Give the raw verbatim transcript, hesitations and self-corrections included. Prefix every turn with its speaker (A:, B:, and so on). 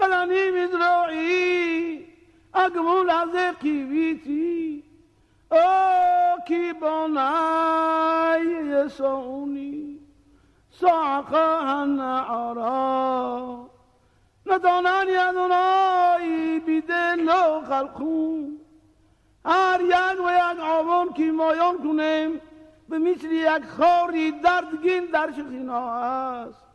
A: بدنی مزرعی اگمون از کیویتی او کی بانای سونی ساقان عرا ندانن یادونای بیده لو خلقون هر یک و یک آوان که مایان کنیم به مثل یک خاری دردگین در شخینا است